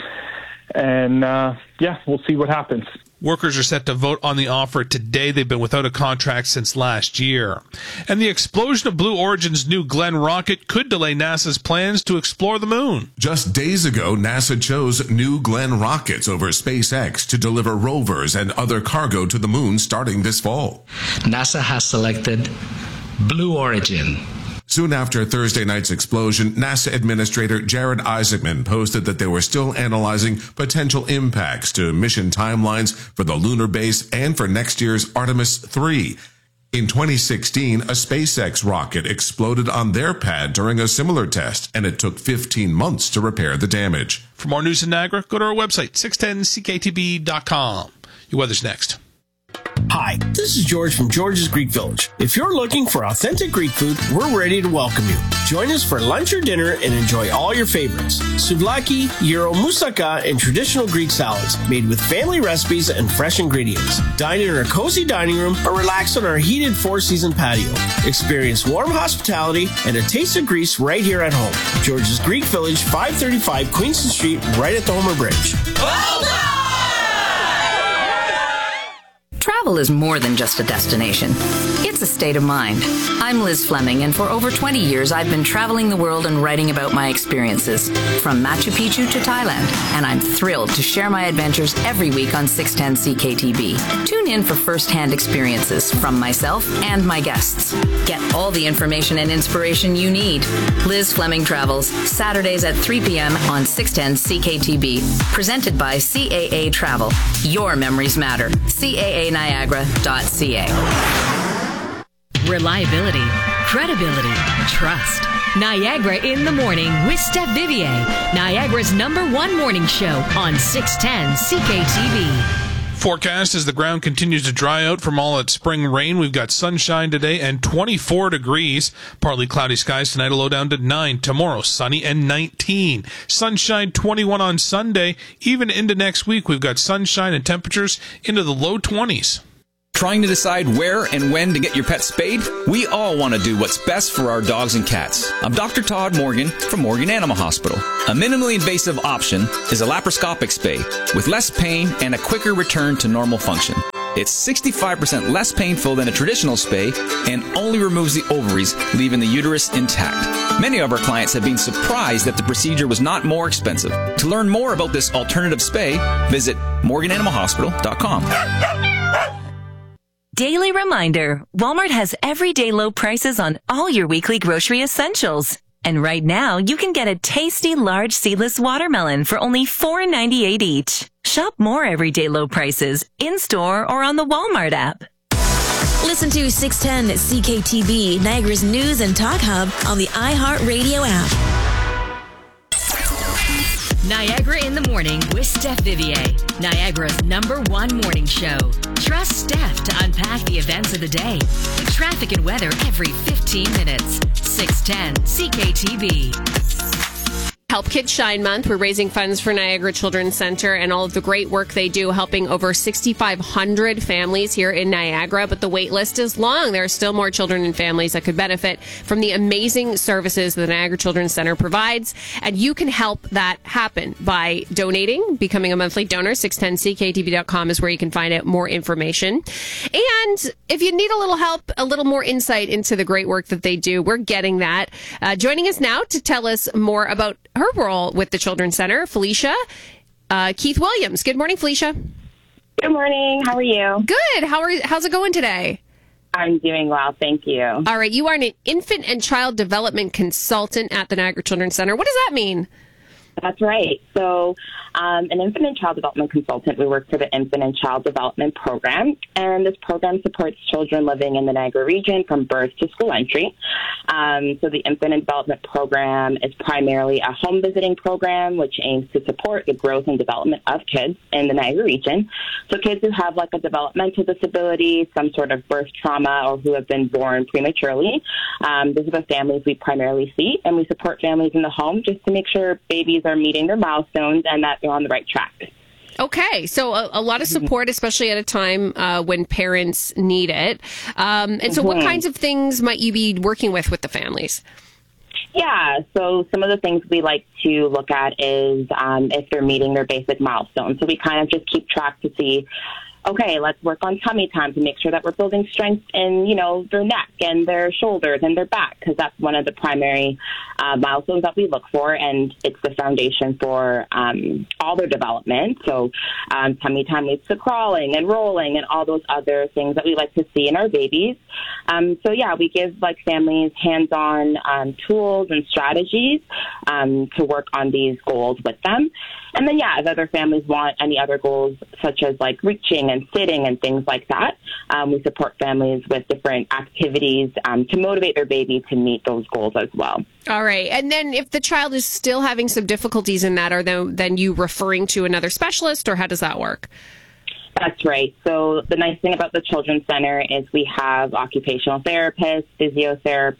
And uh, yeah, we'll see what happens. Workers are set to vote on the offer today. They've been without a contract since last year. And the explosion of Blue Origin's New Glenn rocket could delay NASA's plans to explore the moon. Just days ago, NASA chose New Glenn rockets over SpaceX to deliver rovers and other cargo to the moon starting this fall. NASA has selected Blue Origin. Soon after Thursday night's explosion, NASA Administrator Jared Isaacman posted that they were still analyzing potential impacts to mission timelines for the lunar base and for next year's Artemis three. In twenty sixteen, a SpaceX rocket exploded on their pad during a similar test, and it took fifteen months to repair the damage. For more news in Niagara, go to our website, six ten C K T B dot com. Your weather's next. Hi, this is George from George's Greek Village. If you're looking for authentic Greek food, we're ready to welcome you. Join us for lunch or dinner and enjoy all your favorites. Souvlaki, gyro, moussaka, and traditional Greek salads made with family recipes and fresh ingredients. Dine in our cozy dining room or relax on our heated four-season patio. Experience warm hospitality and a taste of Greece right here at home. George's Greek Village, five thirty-five Queenston Street, right at the Homer Bridge. Travel Travel is more than just a destination. It's a state of mind. I'm Liz Fleming, and for over twenty years, I've been traveling the world and writing about my experiences, from Machu Picchu to Thailand, and I'm thrilled to share my adventures every week on six ten C K T B. Tune in for first-hand experiences from myself and my guests. Get all the information and inspiration you need. Liz Fleming Travels, Saturdays at three p.m. on six ten C K T B. Presented by C A A Travel. Your memories matter. C A A Niagara dot C A. Reliability, credibility, trust. Niagara in the Morning with Steph Vivier, Niagara's number one morning show on six ten C K T V. Forecast as the ground continues to dry out from all that spring rain. We've got sunshine today and twenty-four degrees. Partly cloudy skies tonight, a low down to nine. Tomorrow, sunny and nineteen. Sunshine twenty-one on Sunday. Even into next week, we've got sunshine and temperatures into the low twenties. Trying to decide where and when to get your pet spayed? We all want to do what's best for our dogs and cats. I'm Doctor Todd Morgan from Morgan Animal Hospital. A minimally invasive option is a laparoscopic spay with less pain and a quicker return to normal function. It's sixty-five percent less painful than a traditional spay and only removes the ovaries, leaving the uterus intact. Many of our clients have been surprised that the procedure was not more expensive. To learn more about this alternative spay, visit morgan animal hospital dot com. Daily reminder, Walmart has everyday low prices on all your weekly grocery essentials. And right now, you can get a tasty large seedless watermelon for only four ninety-eight each. Shop more everyday low prices in-store or on the Walmart app. Listen to six ten C K T V, Niagara's news and talk hub on the iHeartRadio app. Niagara in the Morning with Steph Vivier, Niagara's number one morning show. Trust Steph to unpack the events of the day. Traffic and weather every fifteen minutes. six ten C K T V. Help Kids Shine Month. We're raising funds for Niagara Children's Center and all of the great work they do, helping over sixty-five hundred families here in Niagara. But the wait list is long. There are still more children and families that could benefit from the amazing services the Niagara Children's Center provides. And you can help that happen by donating, becoming a monthly donor. six ten C K T V dot com is where you can find out more information. And if you need a little help, a little more insight into the great work that they do, we're getting that. Uh, joining us now to tell us more about her role with the Children's Center, Felicia uh, Keith Williams. Good morning, Felicia. Good morning. How are you? Good. How are how's it going today? I'm doing well, thank you. All right. You are an infant and child development consultant at the Niagara Children's Center. What does that mean? That's right. So um, an infant and child development consultant, we work for the Infant and Child Development Program, and this program supports children living in the Niagara region from birth to school entry. Um, so the Infant and Development Program is primarily a home visiting program, which aims to support the growth and development of kids in the Niagara region. So kids who have like a developmental disability, some sort of birth trauma, or who have been born prematurely. Um, these are the families we primarily see, and we support families in the home just to make sure babies are meeting their milestones and that they're on the right track. Okay, so a, a lot of support, especially at a time uh, when parents need it. Um, and so, mm-hmm. what kinds of things might you be working with with the families? Yeah, so some of the things we like to look at is um, if they're meeting their basic milestones. So we kind of just keep track to see, okay, let's work on tummy time to make sure that we're building strength in, you know, their neck and their shoulders and their back, because that's one of the primary uh, milestones that we look for, and it's the foundation for um, all their development. So um, tummy time leads to crawling and rolling and all those other things that we like to see in our babies. Um, so, yeah, we give, like, families hands-on um, tools and strategies um, to work on these goals with them. And then, yeah, if other families want any other goals, such as, like, reaching and sitting and things like that, um, we support families with different activities um, to motivate their baby to meet those goals as well. All right. And then if the child is still having some difficulties in that, are they, then you referring to another specialist, or how does that work? That's right. So the nice thing about the Children's Center is we have occupational therapists, physiotherapists,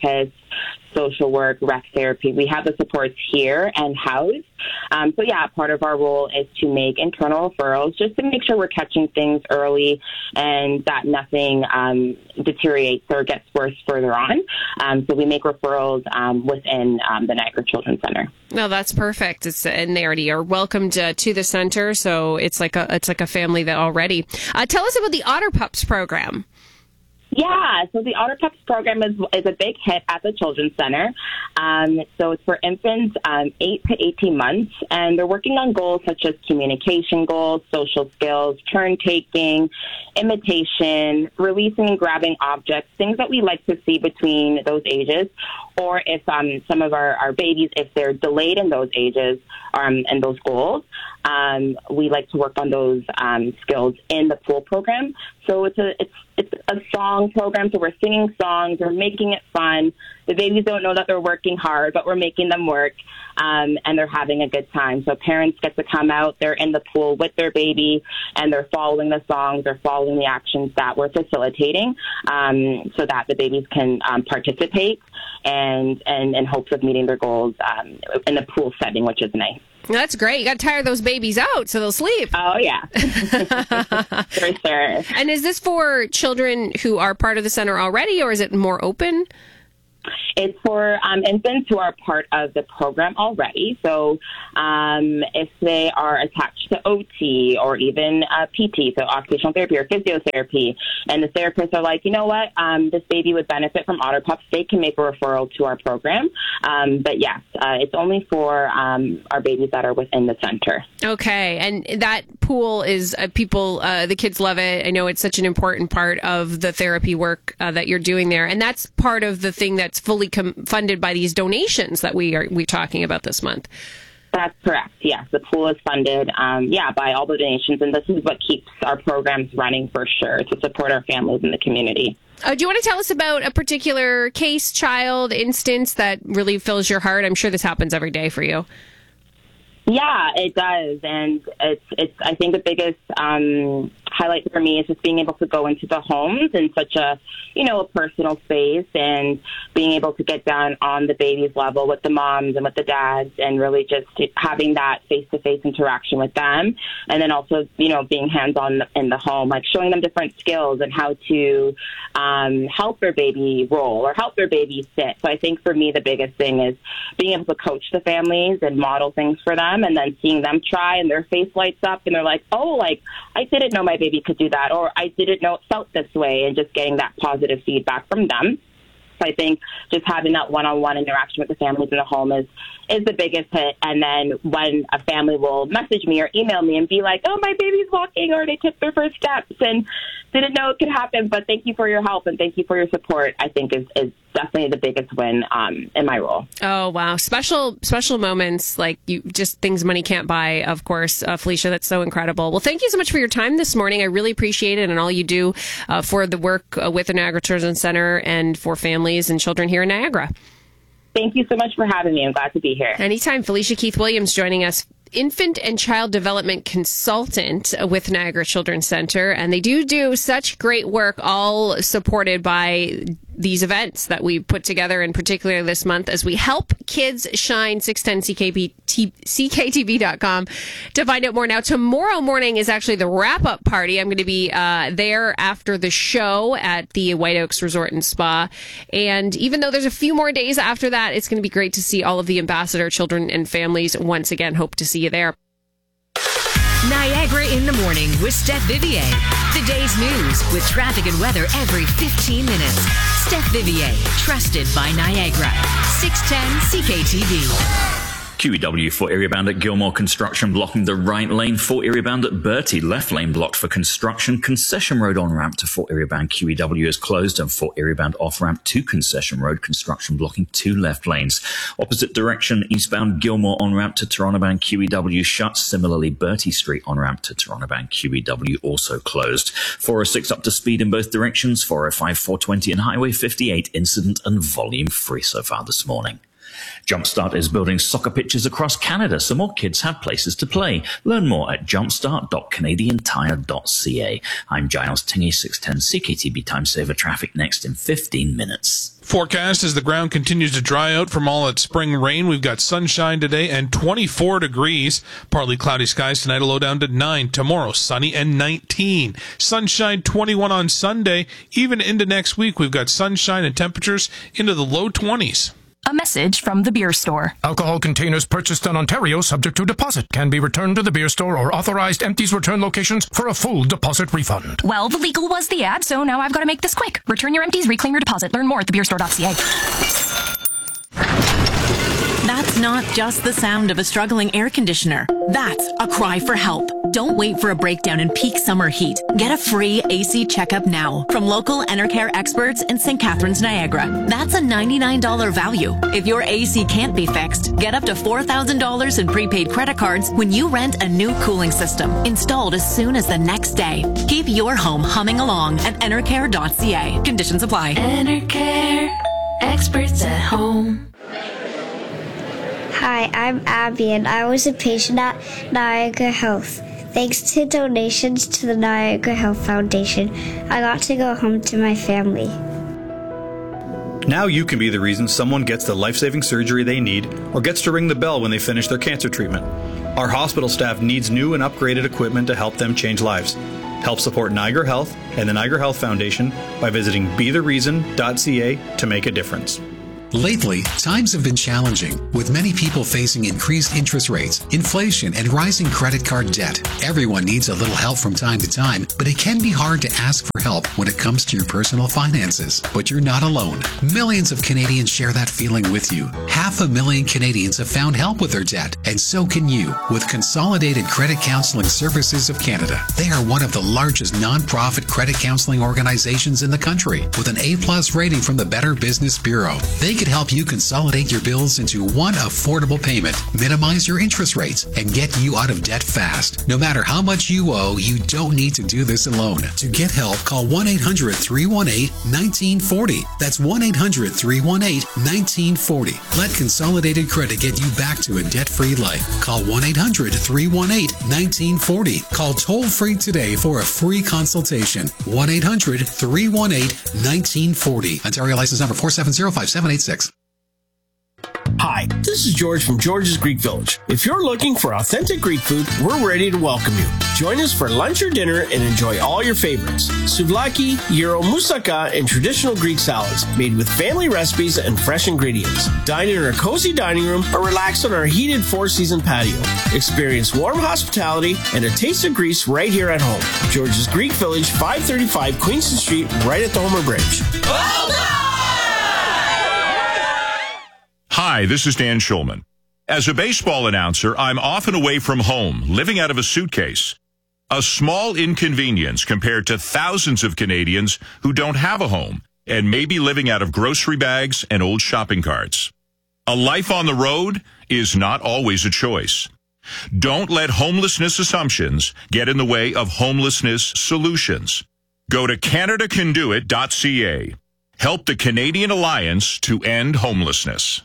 social work, rec therapy. We have the supports here and housed. Um, so, yeah, part of our role is to make internal referrals just to make sure we're catching things early and that nothing um, deteriorates or gets worse further on. Um, so we make referrals um, within um, the Niagara Children's Center. No, that's perfect. It's and they already are welcomed uh, to the center, so it's like a it's like a family that already. Uh, tell us about the Otter Pups program. Yeah, so the Otter Pups program is is a big hit at the Children's Center. Um, so it's for infants um, eight to eighteen months, and they're working on goals such as communication goals, social skills, turn taking, imitation, releasing and grabbing objects, things that we like to see between those ages. Or if um, some of our, our babies, if they're delayed in those ages um, and those goals, um, we like to work on those um, skills in the pool program. So it's a it's it's a song program. So we're singing songs, we're making it fun. The babies don't know that they're working hard, but we're making them work, um, and they're having a good time. So parents get to come out, they're in the pool with their baby, and they're following the songs, they're following the actions that we're facilitating, um, so that the babies can um, participate and, and in hopes of meeting their goals um, in the pool setting, which is nice. That's great. You got to tire those babies out so they'll sleep. Oh, yeah. For sure. And is this for children who are part of the center already, or is it more open? It's for um, infants who are part of the program already. So um, if they are attached to O T or even uh, P T, so occupational therapy or physiotherapy, and the therapists are like, you know what, um, this baby would benefit from Otter Pups, they can make a referral to our program. Um, but yes, uh, it's only for um, our babies that are within the center. Okay. And that pool is uh, people, uh, the kids love it. I know it's such an important part of the therapy work uh, that you're doing there. And that's part of the thing that's fully com- funded by these donations that we are we talking about this month. That's correct. Yes, the pool is funded, um, yeah, by all the donations, and this is what keeps our programs running for sure, to support our families in the community. Uh, do you want to tell us about a particular case, child, instance that really fills your heart? I'm sure this happens every day for you. Yeah, it does, and it's it's. I think the biggest um, highlight for me is just being able to go into the homes in such a, you know, a personal space, and being able to get down on the baby's level with the moms and with the dads, and really just having that face-to-face interaction with them, and then also, you know, being hands-on in the home, like showing them different skills and how to um, help their baby roll or help their baby sit. So I think for me the biggest thing is being able to coach the families and model things for them, and then seeing them try and their face lights up and they're like, oh, like, I didn't know my baby could do that, or I didn't know it felt this way, and just getting that positive feedback from them. So I think just having that one-on-one interaction with the families in the home is is the biggest hit. And then when a family will message me or email me and be like, oh, my baby's walking, or they took their first steps and didn't know it could happen, but thank you for your help and thank you for your support, I think is, is definitely the biggest win um, in my role. Oh, wow. Special, special moments, like you just things money can't buy, of course. Uh, Felicia, that's so incredible. Well, thank you so much for your time this morning. I really appreciate it, and all you do uh, for the work uh, with the Niagara Children's Center and for families and children here in Niagara. Thank you so much for having me. I'm glad to be here. Anytime. Felicia Keith Williams joining us, infant and child development consultant with Niagara Children's Center. And they do do such great work, all supported by these events that we put together, in particular this month, as we help kids shine. six ten C K T V dot com to find out more. Now, tomorrow morning is actually the wrap-up party. I'm going to be uh, there after the show at the White Oaks Resort and Spa. And even though there's a few more days after that, it's going to be great to see all of the ambassador children and families once again. Hope to see you there. Niagara in the Morning with Steph Vivier. The day's news with traffic and weather every fifteen minutes. Steph Vivier, trusted by Niagara. six ten C K T V. Q E W for area bound at Gilmore Construction blocking the right lane. For area bound at Bertie, left lane blocked for construction. Concession Road on ramp to Fort area bound Q E W is closed, and Fort area bound off ramp to Concession Road, construction blocking two left lanes. Opposite direction, eastbound Gilmore on ramp to Toronto bound Q E W shut. Similarly, Bertie Street on ramp to Toronto bound Q E W also closed. four oh six up to speed in both directions. four oh five, four twenty and Highway fifty-eight incident and volume free so far this morning. Jumpstart is building soccer pitches across Canada so more kids have places to play. Learn more at jumpstart dot canadian tire dot c a. I'm Giles Tingy, six ten C K T B Time Saver. Traffic next in fifteen minutes. Forecast as the ground continues to dry out from all its spring rain. We've got sunshine today and twenty-four degrees. Partly cloudy skies tonight, a low down to nine. Tomorrow, sunny and nineteen. Sunshine twenty-one on Sunday. Even into next week, we've got sunshine and temperatures into the low twenties. A message from the beer store. Alcohol containers purchased in Ontario subject to deposit can be returned to the beer store or authorized empties return locations for a full deposit refund. Well, the legal was the ad, so now I've got to make this quick. Return your empties, reclaim your deposit. Learn more at the beer store dot c a. That's not just the sound of a struggling air conditioner. That's a cry for help. Don't wait for a breakdown in peak summer heat. Get a free A C checkup now from local Enercare experts in Saint Catharines, Niagara. That's a ninety-nine dollars value. If your A C can't be fixed, get up to four thousand dollars in prepaid credit cards when you rent a new cooling system, installed as soon as the next day. Keep your home humming along at enercare dot c a. Conditions apply. Enercare, experts at home. Hi, I'm Abby, and I was a patient at Niagara Health. Thanks to donations to the Niagara Health Foundation, I got to go home to my family. Now you can be the reason someone gets the life-saving surgery they need or gets to ring the bell when they finish their cancer treatment. Our hospital staff needs new and upgraded equipment to help them change lives. Help support Niagara Health and the Niagara Health Foundation by visiting be the reason dot c a to make a difference. Lately, times have been challenging, with many people facing increased interest rates, inflation, and rising credit card debt. Everyone needs a little help from time to time, but it can be hard to ask for help when it comes to your personal finances. But you're not alone. Millions of Canadians share that feeling with you. Half a million Canadians have found help with their debt, and so can you, with Consolidated Credit Counseling Services of Canada. They are one of the largest non-profit credit counseling organizations in the country, with an A plus rating from the Better Business Bureau. They could help you consolidate your bills into one affordable payment, minimize your interest rates, and get you out of debt fast. No matter how much you owe, you don't need to do this alone. To get help, call one eight hundred, three one eight, one nine four zero. That's one eight hundred, three one eight, one nine four zero. Let Consolidated Credit get you back to a debt-free life. Call one eight hundred, three one eight, one nine four zero. Call toll-free today for a free consultation. one eight hundred, three one eight, one nine four zero. Ontario license number four seven zero, five seven eight six. Hi, this is George from George's Greek Village. If you're looking for authentic Greek food, we're ready to welcome you. Join us for lunch or dinner and enjoy all your favorites. Souvlaki, gyro, moussaka, and traditional Greek salads made with family recipes and fresh ingredients. Dine in our cozy dining room or relax on our heated four-season patio. Experience warm hospitality and a taste of Greece right here at home. George's Greek Village, five thirty-five Queenston Street, right at the Homer Bridge. Well done! Hi, this is Dan Schulman. As a baseball announcer, I'm often away from home, living out of a suitcase. A small inconvenience compared to thousands of Canadians who don't have a home and may be living out of grocery bags and old shopping carts. A life on the road is not always a choice. Don't let homelessness assumptions get in the way of homelessness solutions. Go to canada can do it dot c a. Help the Canadian Alliance to End Homelessness.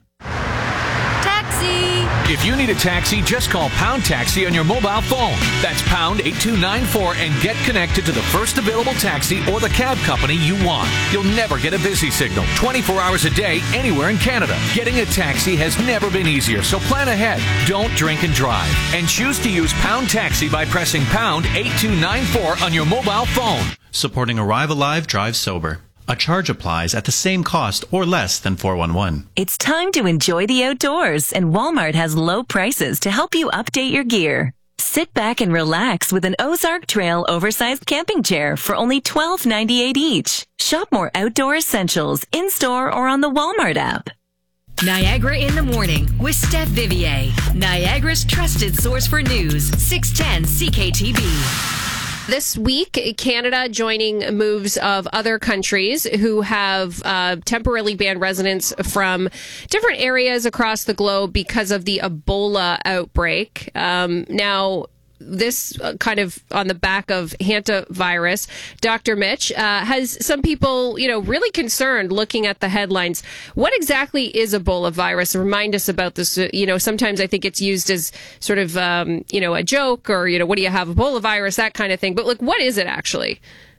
If you need a taxi, just call Pound Taxi on your mobile phone. That's pound eight two nine four and get connected to the first available taxi or the cab company you want. You'll never get a busy signal twenty-four hours a day anywhere in Canada. Getting a taxi has never been easier, so plan ahead. Don't drink and drive. And choose to use Pound Taxi by pressing pound eight two nine four on your mobile phone. Supporting Arrive Alive, Drive Sober. A charge applies at the same cost or less than four one one. It's time to enjoy the outdoors, and Walmart has low prices to help you update your gear. Sit back and relax with an Ozark Trail oversized camping chair for only twelve ninety-eight each. Shop more outdoor essentials in-store or on the Walmart app. Niagara in the Morning with Steph Vivier, Niagara's trusted source for news, six ten C K T B. This week, Canada joining moves of other countries who have uh, temporarily banned residents from different areas across the globe because of the Ebola outbreak. Um, now, this uh, kind of on the back of hantavirus, Doctor Mitch, uh, has some people, you know, really concerned looking at the headlines. What exactly is Ebola virus? Remind us about this. Uh, you know, sometimes I think it's used as sort of, um, you know, a joke or, you know, what do you have, Ebola virus, that kind of thing. But, like, what is it actually?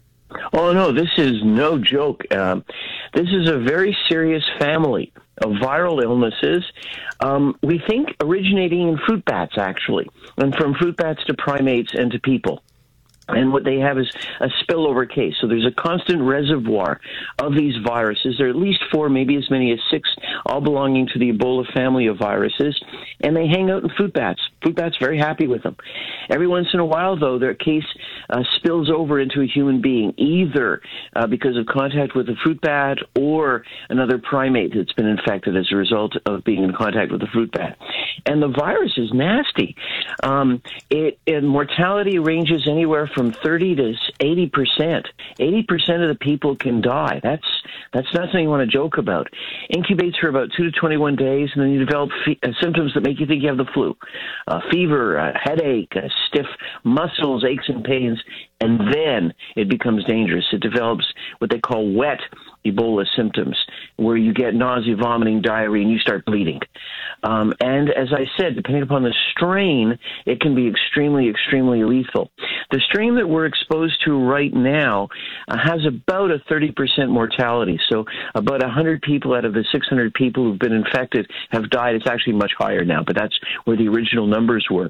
Oh, no, this is no joke. Um, this is a very serious family of viral illnesses, um, we think originating in fruit bats, actually, and from fruit bats to primates and to people. And what they have is a spillover case. So there's a constant reservoir of these viruses. There are at least four, maybe as many as six, all belonging to the Ebola family of viruses. And they hang out in fruit bats. Fruit bats very happy with them. Every once in a while, though, their case uh, spills over into a human being, either uh, because of contact with a fruit bat or another primate that's been infected as a result of being in contact with a fruit bat. And the virus is nasty. Um, it, it mortality ranges anywhere from thirty to eighty percent. eighty percent of the people can die. That's that's not something you want to joke about. Incubates for about two to twenty-one days, and then you develop fe- uh, symptoms that make you think you have the flu. Uh, fever, uh, headache, uh, stiff muscles, aches and pains, and then it becomes dangerous. It develops what they call wet Ebola symptoms, where you get nausea, vomiting, diarrhea, and you start bleeding. Um, and as I said, depending upon the strain, it can be extremely, extremely lethal. The strain that we're exposed to right now uh, has about a thirty percent mortality. So about one hundred people out of the six hundred people who've been infected have died. It's actually much higher now, but that's where the original numbers were.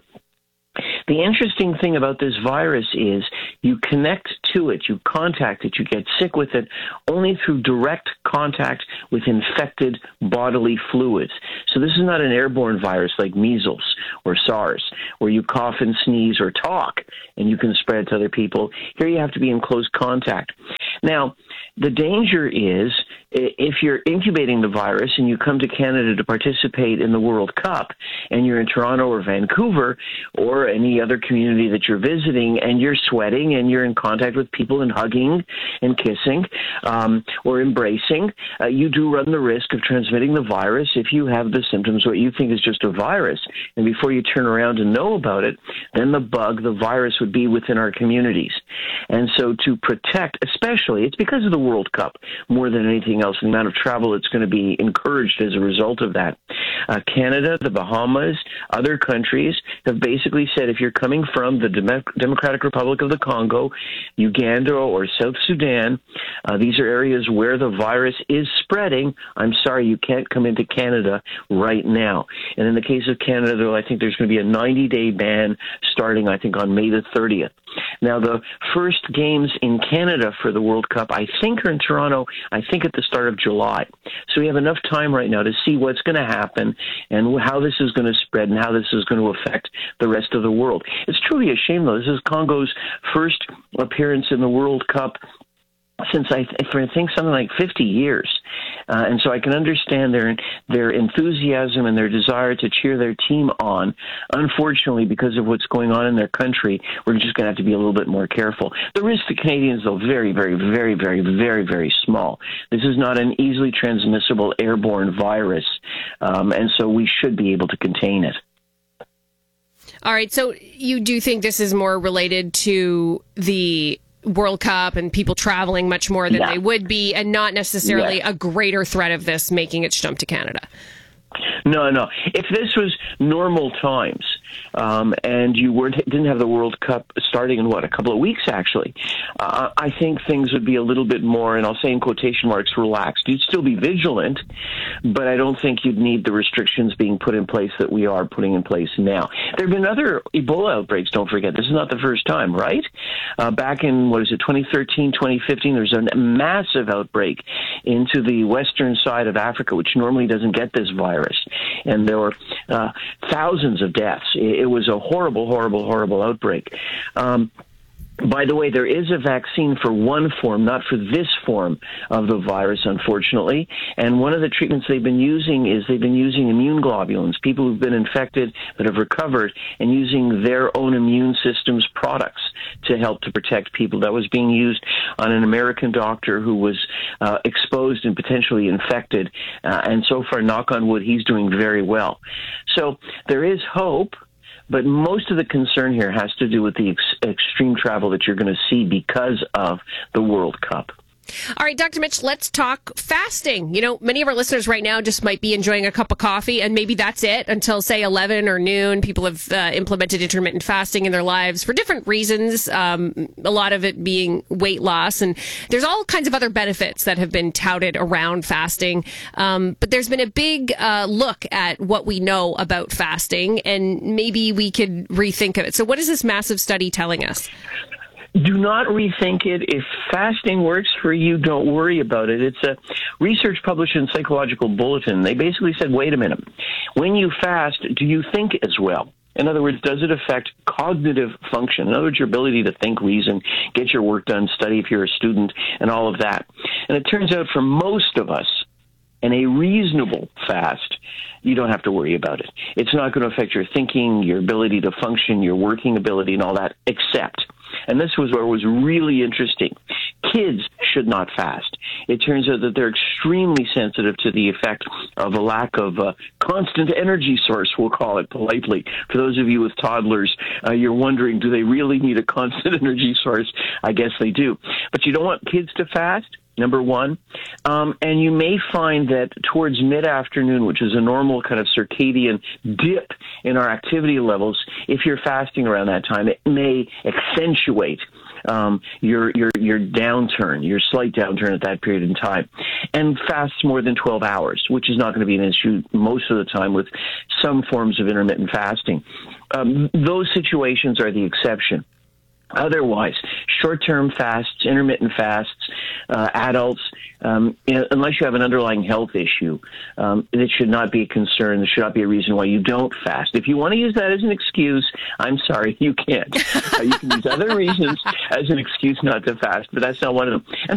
The interesting thing about this virus is you connect to it, you contact it, you get sick with it only through direct contact with infected bodily fluids. So this is not an airborne virus like measles or SARS, where you cough and sneeze or talk and you can spread it to other people. Here you have to be in close contact. Now, the danger is if you're incubating the virus and you come to Canada to participate in the World Cup and you're in Toronto or Vancouver or any other community that you're visiting and you're sweating and you're in contact with people and hugging and kissing um, or embracing, uh, you do run the risk of transmitting the virus if you have the symptoms, what you think is just a virus. And before you turn around and know about it, then the bug, the virus would be within our communities. And so to protect, especially, it's because of the World Cup more than anything else, the amount of travel that's going to be encouraged as a result of that. Uh, Canada, the Bahamas, other countries have basically said if you're coming from the Dem- Democratic Republic of the Congo, Uganda, or South Sudan, uh, these are areas where the virus is spreading. I'm sorry, you can't come into Canada right now. And in the case of Canada, though, I think there's going to be a ninety-day ban starting, I think, on May the thirtieth. Now, the first games in Canada for the World Cup, I think, are in Toronto, I think at the start of July. So we have enough time right now to see what's going to happen and how this is going to spread and how this is going to affect the rest of the world. It's truly a shame, though. This is Congo's first appearance in the World Cup since I, for I think something like fifty years. Uh, and so I can understand their their enthusiasm and their desire to cheer their team on. Unfortunately, because of what's going on in their country, we're just going to have to be a little bit more careful. The risk to Canadians, though, very, very, very, very, very, very small. This is not an easily transmissible airborne virus, um, and so we should be able to contain it. All right, so you do think this is more related to the World Cup and people traveling much more than yeah. they would be, and not necessarily yeah. a greater threat of this making its jump to Canada? No, no. If this was normal times, um, and you weren't didn't have the World Cup starting in, what, a couple of weeks, actually, uh, I think things would be a little bit more, and I'll say in quotation marks, relaxed. You'd still be vigilant, but I don't think you'd need the restrictions being put in place that we are putting in place now. There have been other Ebola outbreaks, don't forget. This is not the first time, right? Uh, back in, what is it, twenty thirteen, twenty fifteen, there's a massive outbreak into the western side of Africa, which normally doesn't get this virus. And there were uh, thousands of deaths. It was a horrible, horrible, horrible outbreak. Um, By the way, there is a vaccine for one form, not for this form of the virus, unfortunately. And one of the treatments they've been using is they've been using immune globulins, people who've been infected but have recovered, and using their own immune system's products to help to protect people. That was being used on an American doctor who was uh, exposed and potentially infected. Uh, and so far, knock on wood, he's doing very well. So there is hope But most of the concern here has to do with the ex- extreme travel that you're going to see because of the World Cup. All right, Doctor Mitch, let's talk fasting. You know, many of our listeners right now just might be enjoying a cup of coffee, and maybe that's it until, say, eleven or noon. People have uh, implemented intermittent fasting in their lives for different reasons, um, a lot of it being weight loss. And there's all kinds of other benefits that have been touted around fasting. Um, but there's been a big uh, look at what we know about fasting, and maybe we could rethink of it. So what is this massive study telling us? Do not rethink it. If fasting works for you, don't worry about it. It's a research published in Psychological Bulletin. They basically said, wait a minute. When you fast, do you think as well? In other words, does it affect cognitive function? In other words, your ability to think, reason, get your work done, study if you're a student, and all of that. And it turns out for most of us, in a reasonable fast, you don't have to worry about it. It's not going to affect your thinking, your ability to function, your working ability, and all that, except, and this was where was really interesting, kids should not fast. It turns out that they're extremely sensitive to the effect of a lack of uh, constant energy source, we'll call it politely. For those of you with toddlers, uh, you're wondering, do they really need a constant energy source? I guess they do. But you don't want kids to fast. Number one. Um, and you may find that towards mid-afternoon, which is a normal kind of circadian dip in our activity levels, if you're fasting around that time, it may accentuate um, your, your, your downturn, your slight downturn at that period in time. And fasts more than twelve hours, which is not going to be an issue most of the time with some forms of intermittent fasting. Um, those situations are the exception. Otherwise, short-term fasts, intermittent fasts, uh, adults, um, you know, unless you have an underlying health issue, um, it should not be a concern. There should not be a reason why you don't fast. If you want to use that as an excuse, I'm sorry, you can't. Uh, you can use other reasons as an excuse not to fast, but that's not one of them. And